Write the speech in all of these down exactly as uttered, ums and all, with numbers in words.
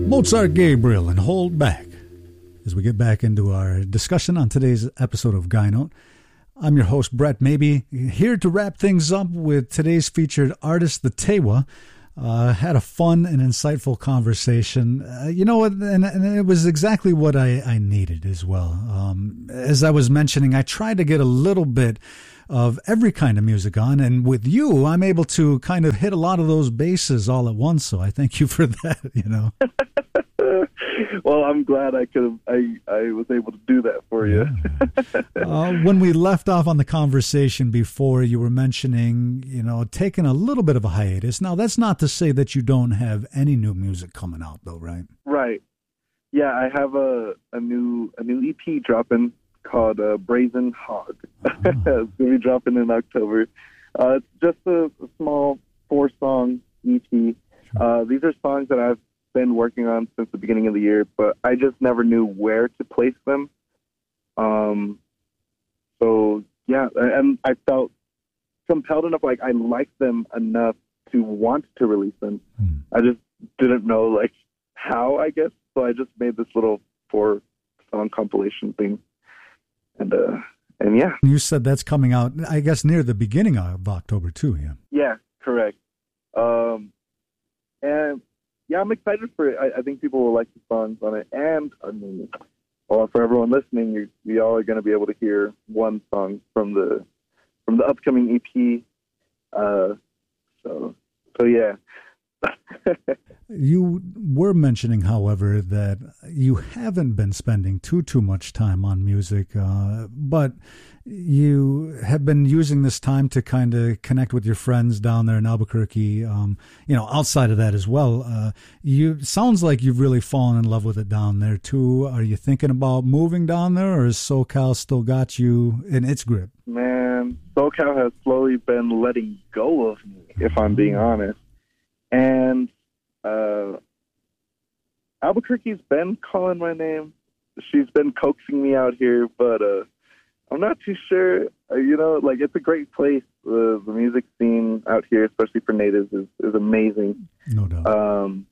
Mozart Gabriel and Hold Back. As we get back into our discussion on today's episode of Guy Note, I'm your host, Brett Maybe, here to wrap things up with today's featured artist, the Tewa. Uh, had a fun and insightful conversation. Uh, you know, and, and it was exactly what I, I needed as well. Um, as I was mentioning, I tried to get a little bit of every kind of music on, and with you, I'm able to kind of hit a lot of those bases all at once. So I thank you for that. You know. Well, I'm glad I could have, I, I was able to do that for you. Yeah. uh, when we left off on the conversation before, you were mentioning, you know, taking a little bit of a hiatus. Now, that's not to say that you don't have any new music coming out, though, right? Right. Yeah, I have a, a new a new E P dropping called uh, Brazen Hog. Uh-huh. It's going to be dropping in October. Uh, it's just a, a small four-song E P. Uh, these are songs that I've been working on since the beginning of the year, but I just never knew where to place them. Um, so yeah, and I felt compelled enough, like I liked them enough to want to release them. Mm. I just didn't know like how, I guess. So I just made this little four song compilation thing, and uh, and yeah. You said that's coming out, I guess, near the beginning of October too. Yeah. Yeah, correct. Um, and. Yeah, I'm excited for it. I, I think people will like the songs on it. And, I mean, well, for everyone listening, you, you all are going to be able to hear one song from the from the upcoming E P. Uh, so, so yeah. You were mentioning, however, that you haven't been spending too, too much time on music, uh, but you have been using this time to kind of connect with your friends down there in Albuquerque. Um, you know, outside of that as well, uh, you sounds like you've really fallen in love with it down there too. Are you thinking about moving down there, or has SoCal still got you in its grip? Man, SoCal has slowly been letting go of me, if I'm being honest. And uh, Albuquerque's been calling my name. She's been coaxing me out here, but uh, I'm not too sure. Uh, you know, like, it's a great place. Uh, the music scene out here, especially for natives, is, is amazing. No doubt. Um,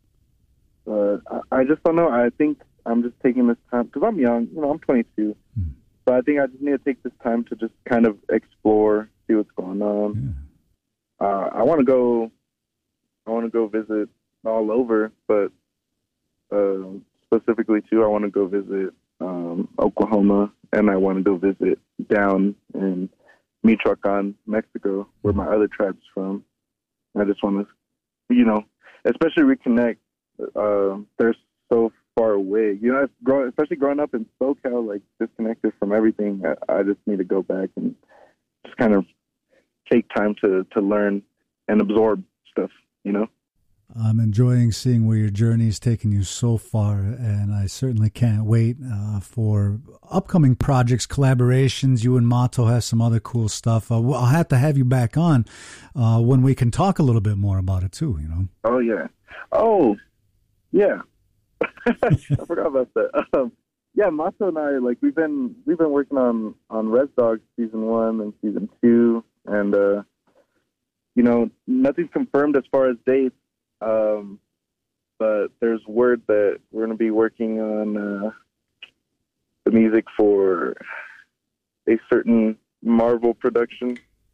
but I, I just don't know. I think I'm just taking this time, because I'm young. You know, I'm twenty-two. Hmm. So I think I just need to take this time to just kind of explore, see what's going on. Yeah. Uh, I want to go... I want to go visit all over, but uh, specifically, too, I want to go visit um, Oklahoma, and I want to go visit down in Michoacan, Mexico, where my other tribe's from. I just want to, you know, especially reconnect. Uh, they're so far away. You know, grow, especially growing up in SoCal, like, disconnected from everything, I, I just need to go back and just kind of take time to, to learn and absorb stuff. You know, I'm enjoying seeing where your journey's taken you so far, and I certainly can't wait uh, for upcoming projects, collaborations. You and Mato have some other cool stuff. Uh, I'll have to have you back on uh, when we can talk a little bit more about it too. You know. Oh yeah. Oh yeah. I forgot about that. Um, yeah, Mato and I, like, we've been we've been working on on Res Dogs season one and season two, and. uh You know, nothing's confirmed as far as dates, um, but there's word that we're going to be working on uh, the music for a certain Marvel production.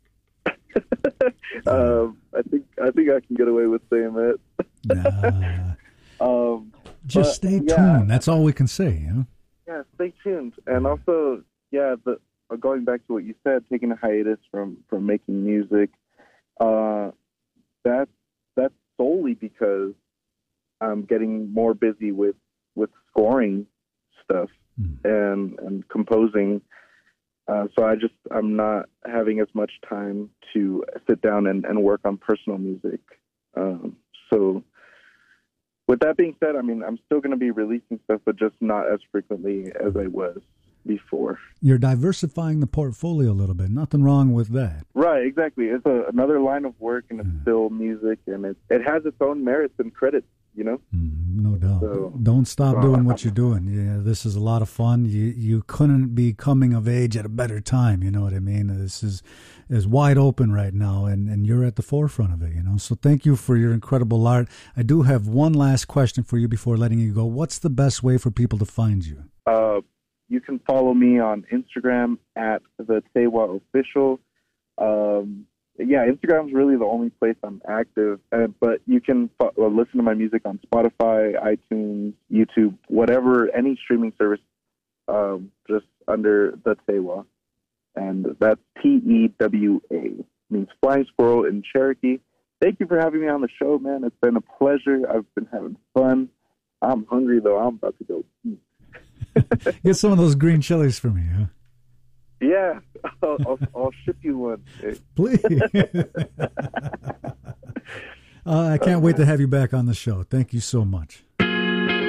um, I think I think I can get away with saying that. Nah. um, Just but, stay yeah. tuned. That's all we can say. You know? Yeah, stay tuned. And also, yeah, the, going back to what you said, taking a hiatus from, from making music. Uh, that's that's solely because I'm getting more busy with, with scoring stuff mm. and and composing. Uh, so I just I'm not having as much time to sit down and, and work on personal music. Um, so with that being said, I mean I'm still going to be releasing stuff, but just not as frequently as I was before. You're diversifying the portfolio a little bit. Nothing wrong with that. Right, exactly. It's a, another line of work, and it's mm. still music, and it, it has its own merits and credits, you know? Mm, no doubt. So, Don't stop so doing I'm, what you're doing. Yeah, this is a lot of fun. You you couldn't be coming of age at a better time. You know what I mean? This is is wide open right now, and, and you're at the forefront of it. You know, so thank you for your incredible art. I do have one last question for you before letting you go. What's the best way for people to find you? Uh, you can follow me on Instagram at the Tewa Official. Um, yeah, Instagram's really the only place I'm active, uh, but you can fo- uh, listen to my music on Spotify, iTunes, YouTube, whatever, any streaming service, um, just under the Tewa. And that's T E W A, means flying squirrel in Cherokee. Thank you for having me on the show, man. It's been a pleasure. I've been having fun. I'm hungry, though. I'm about to go eat. Get some of those green chilies for me, huh? Yeah, I'll, I'll, I'll ship you one. Please. uh, I can't wait to have you back on the show. Thank you so much.